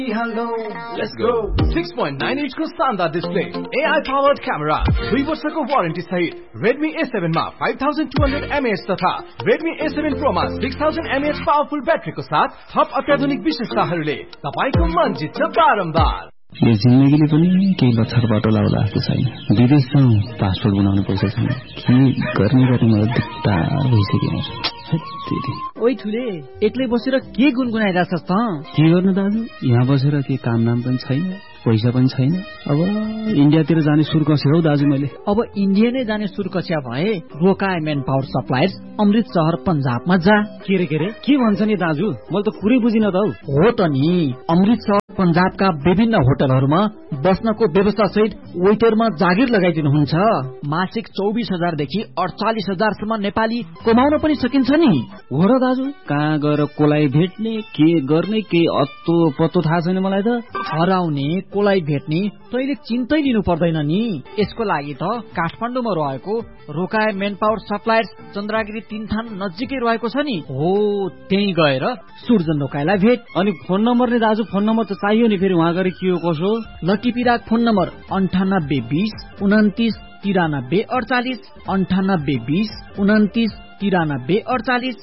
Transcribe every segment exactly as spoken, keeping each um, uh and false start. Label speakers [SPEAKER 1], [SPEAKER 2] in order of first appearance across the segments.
[SPEAKER 1] Hello, let's go. six point nine inch को शानदार display, A I powered camera, दुई वर्षको वारेन्टी सहित Redmi A seven मा five thousand two hundred milliamp hour तथा Redmi A seven Pro मा six thousand milliamp hour powerful ब्याट्रीको साथ थप अत्याधुनिक विशेषताहरूले तपाईको मन जित्छ बारम्बार।
[SPEAKER 2] यो जिन्दगीले पनि केही लक्षर बाटो लाउला जस्तो छैन। विदेशमा पासपोर्ट बनाउनु पर्छ छैन के गर्ने गर्ने मलाई दिक्कत भइसक्यो।
[SPEAKER 3] ओइ ठुले एक्लै बसेर के गुनगुनाइराछस् त?
[SPEAKER 2] के गर्नु दाजु, यहाँ बसेर के काम नाम पनि छैन, पैसा पनि छैन। अब इन्डियातिर जाने सुर कस्यो हौ दाजु मैले।
[SPEAKER 3] अब इन्डिया नै जाने सुर कस्या भए रोकाए मेन पावर सप्लायर्स अमृत शहर पंजाबमा जा।
[SPEAKER 2] के रे के रे के भन्छ नि दाजु, मैले त कुरै बुझिन त हौ।
[SPEAKER 3] हो त नि, अमृत शहर पंजाबका विभिन्न होटलहरूमा बस्नको व्यवस्था सहित वेटरमा जागिर लगाइदिनुहुन्छ। मासिक चौबिस हजार देखि अडचालिस हजार सम्म नेपाली कमाउन पनि सकिन्छ नि।
[SPEAKER 2] हो र दाजु, कहाँ गएर कोलाई भेट्ने, के गर्ने, के अत्तो पत्तो थाहा छैन मलाई त।
[SPEAKER 3] हराउने कोलाई भेट्ने तैले चिन्तै लिनु पर्दैन नि। यसको लागि त काठमाडौँमा रहेको रोकाए मेन पावर सप्लायर्स चन्द्रगिरी तीन थान नजिकै रहेको छ नि। हो त्यही गएर सूर्जन रोकाएलाई भेट।
[SPEAKER 2] अनि फोन नम्बर नि दाजु, फोन नम्बर त चाहियो नि, फेरि वहाँ गएर के हो कसो।
[SPEAKER 3] लकिपिराक फोन नम्बर अन्ठानब्बे बीस उन्तिस तिरानब्बे अडचालिस अन्ठानब्बे बीस उन्तिस तिरानब्बे अडचालिस।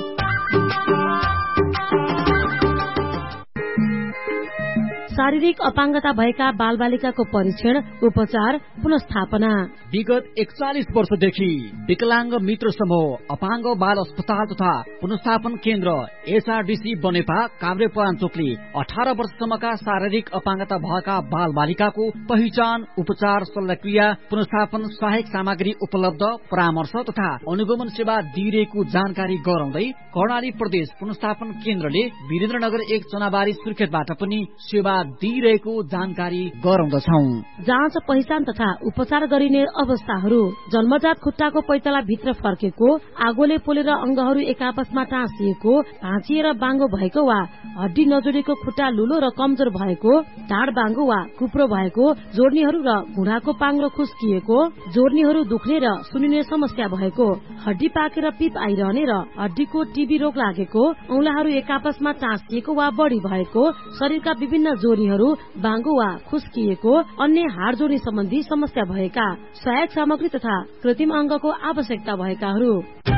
[SPEAKER 4] शारीरिक अपाङ्गता भएका बालबालिकाको परीक्षण, उपचार, पुनस्थापना।
[SPEAKER 3] विगत एकचालिस वर्षदेखि विकलाङ्ग मित्र समूह अपाङ्ग बाल अस्पताल तथा पुनस्थापन केन्द्र एसआरडीसी बनेपा काभ्रेपलाञ्चोकले अठार वर्षसम्मका शारीरिक अपाङ्गता भएका बाल बालिकाको पहिचान, उपचार, शल्यक्रिया, पुनस्थापन, सहायक सामग्री उपलब्ध, परामर्श तथा अनुगमन सेवा दिइरहेको जानकारी गराउँदै कर्णाली प्रदेश पुनस्थापन केन्द्रले वीरेन्द्रनगर एक चनाबारी सुर्खेतबाट पनि सेवा दिइरहेको जानकारी गराउँदछौं।
[SPEAKER 4] जाँच, पहिचान तथा उपचार गरिने अवस्थाहरू: जन्मजात खुट्टाको पैताला भित्र फर्केको, आगोले पोलेर अंगहरू एकापसमा टाँसिएको, भाँचिएर बाङ्गो भएको वा हड्डी नजोडेको खुट्टा लुलो र कमजोर भएको, ढाड बाङ्गो वा कुप्रो भएको, जोड्नीहरू र घुँडाको पाङ्रो खुस्किएको, जोड्नीहरू दुख्ने र सुनिने समस्या भएको, हड्डी पाकेर पिप आइरहने र हड्डीको टिबी रोग लागेको, औंलाहरू एकापसमा टाँसिएको वा बढी भएको, शरीरका विभिन्न जोडनीहरू बाङ्गो वा खुस्किएको, अन्य हाड जोड्नी सम्बन्धी समस्या भएका, सहायक सामग्री तथा कृत्रिम अंगको आवश्यकता भएकाहरू।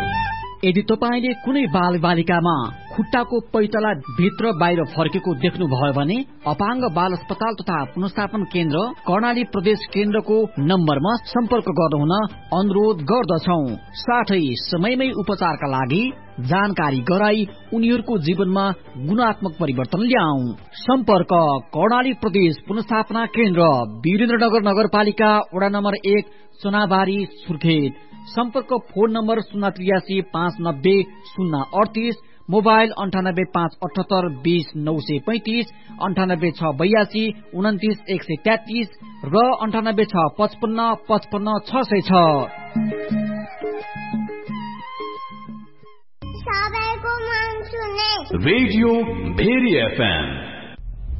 [SPEAKER 3] यदि तपाईले कुनै बाल बालिकामा खुट्टाको पैतला भित्र बाहिर फर्केको देख्नुभयो भने अपाङ्ग बाल अस्पताल तथा पुनस्थापन केन्द्र कर्णाली प्रदेश केन्द्रको नम्बरमा सम्पर्क गर्नुहुन अनुरोध गर्दछौ। साथै समयमै उपचारका लागि जानकारी गराई उनीहरूको जीवनमा गुणात्मक परिवर्तन ल्याऊ। सम्पर्क कर्णाली प्रदेश पुनस्थापना केन्द्र, वीरेन्द्रनगर नगरपालिका, वडा नम्बर एक, चनाबारी, सुर्खेत। सम्पर्क फोन नम्बर शून्य त्रियासी पाँच नब्बे शून्य अडतिस, मोबाइल अन्ठानब्बे पाँच अठहत्तर बीस नौ सय पैंतिस, अन्ठानब्बे छ बयासी उन्तिस एक सय तेत्तिस र अन्ठानब्बे छ पचपन्न पचपन्न छ सय छ।
[SPEAKER 5] Radio very FM